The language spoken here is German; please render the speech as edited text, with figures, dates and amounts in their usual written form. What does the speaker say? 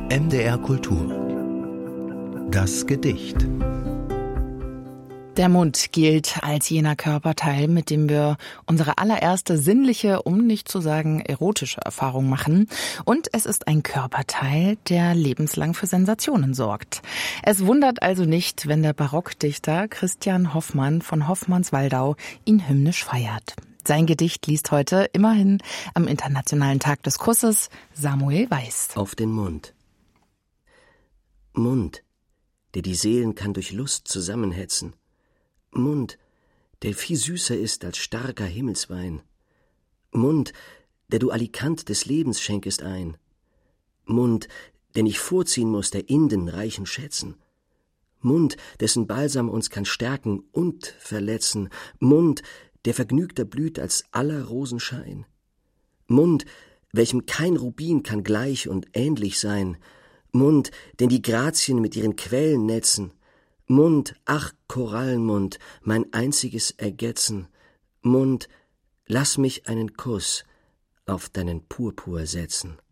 MDR Kultur. Das Gedicht. Der Mund gilt als jener Körperteil, mit dem wir unsere allererste sinnliche, um nicht zu sagen erotische Erfahrung machen. Und es ist ein Körperteil, der lebenslang für Sensationen sorgt. Es wundert also nicht, wenn der Barockdichter Christian Hoffmann von Hoffmannswaldau ihn hymnisch feiert. Sein Gedicht liest heute immerhin am Internationalen Tag des Kusses Samuel Weiß. Auf den Mund. Mund, der die Seelen kann durch Lust zusammenhetzen. Mund, der viel süßer ist als starker Himmelswein. Mund, der du Alikant des Lebens schenkest ein. Mund, der nicht vorziehen muss der Inden reichen Schätzen. Mund, dessen Balsam uns kann stärken und verletzen. Mund, der vergnügter blüht als aller Rosenschein. Mund, welchem kein Rubin kann gleich und ähnlich sein. Mund, den die Grazien mit ihren Quellen netzen. Mund, ach Korallenmund, mein einziges Ergetzen. Mund, lass mich einen Kuss auf deinen Purpur setzen.